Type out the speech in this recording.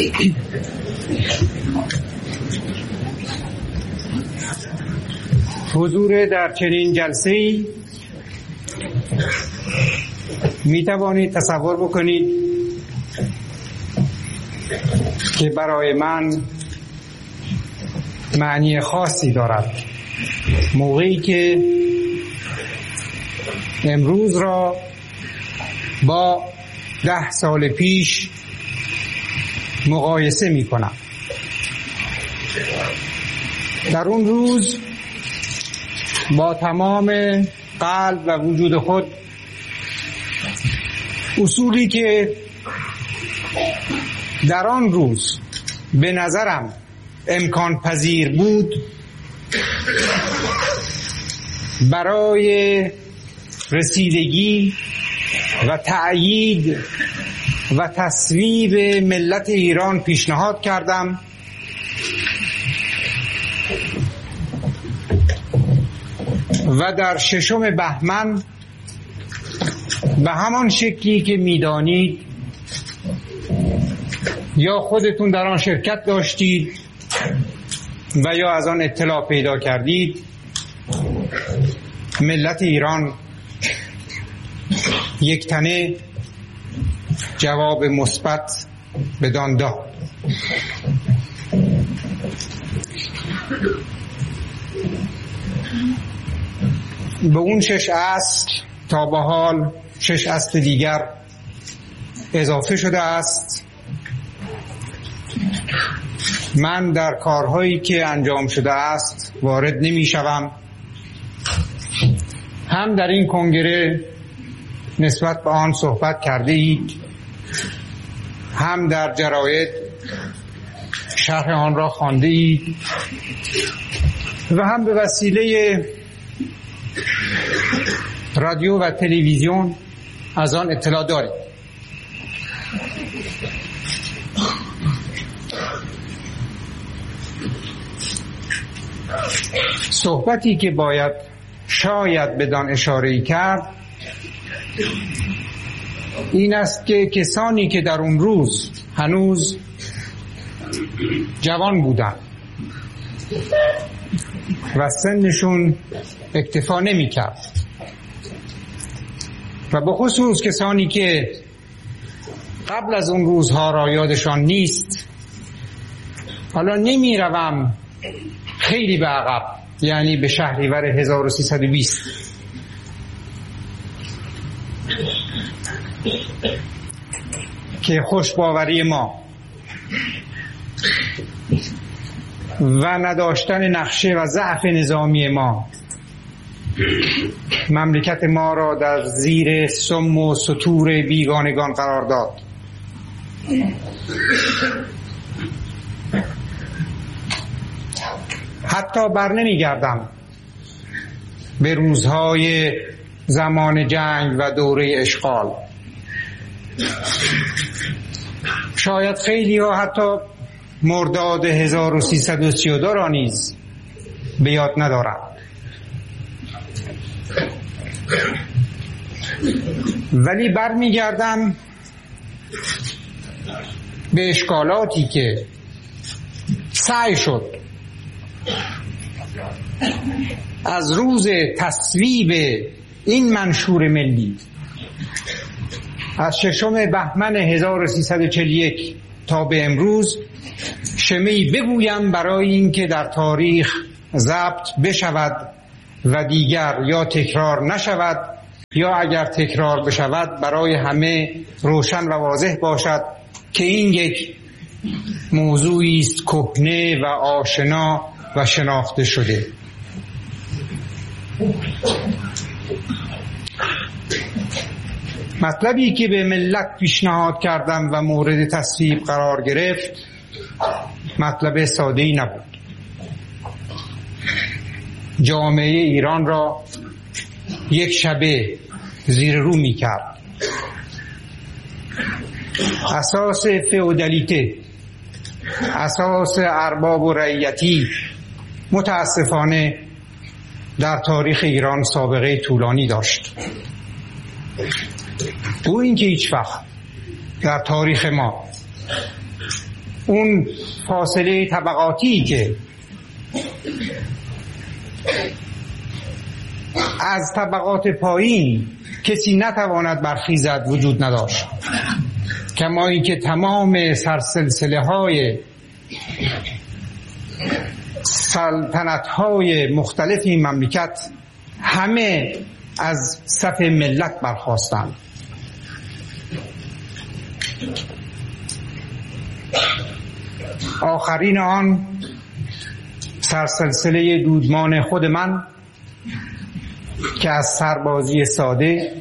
حضور در چنین جلسه‌ای می توانید تصور بکنید که برای من معنی خاصی دارد. موقعی که امروز را با 10 سال پیش مقایسه می کنم. در اون روز با تمام قلب و وجود خود اصولی که در آن روز به نظرم امکان پذیر بود برای رسیدگی و تأیید و تصویب ملت ایران پیشنهاد کردم و در 6 بهمن به همان شکلی که میدانید یا خودتون در آن شرکت داشتید و یا از آن اطلاع پیدا کردید، ملت ایران یک تنه جواب مثبت بدان داد. به اون 6 اصل تا به حال 6 اصل دیگر اضافه شده است. من در کارهایی که انجام شده است وارد نمی شوم. هم در این کنگره نسبت به آن صحبت کرده اید، هم در جراید شرح آن را خوانده اید و هم به وسیله رادیو و تلویزیون از آن اطلاع دارید. صحبتی که باید شاید بدان اشاره‌ای کرد این است که کسانی که در اون روز هنوز جوان بودند و سنشون اکتفا نمی کرد و به خصوص کسانی که قبل از اون روزها را یادشان نیست، حالا نمی روم خیلی به عقب، یعنی به شهریور 1320 که خوشباوری ما و نداشتن نقشه و ضعف نظامی ما مملکت ما را در زیر سم و ستور بیگانگان قرار داد. حتی بر نمیگردم به روزهای زمان جنگ و دوره اشغال. شاید خیلی ها حتی مرداد 1332 را نیز به یاد ندارند. ولی برمیگردم به اشکالاتی که سعی شد از روز تصویب این منشور ملی از 6 بهمن 1341 تا به امروز شمه‌ای بگویم برای اینکه در تاریخ ضبط بشود و دیگر یا تکرار نشود یا اگر تکرار بشود برای همه روشن و واضح باشد که این یک موضوعی است کهنه و آشنا و شناخته شده. مطلبی که به ملت پیشنهاد کردم و مورد تصویب قرار گرفت مطلب ساده‌ای نبود. جامعه ایران را یک شبه زیر رو می کرد. اساس فئودالیته، اساس ارباب و رعیتی متاسفانه در تاریخ ایران سابقه طولانی داشت. او اینکه هیچ وقت در تاریخ ما اون فاصله طبقاتی که از طبقات پایین کسی نتواند برخیزد وجود نداشت، کمایی که تمام سرسلسله های سلطنت های مختلف این مملکت همه از صف ملت برخاستند. آخرین آن سرسلسله دودمان خود من که از سربازی ساده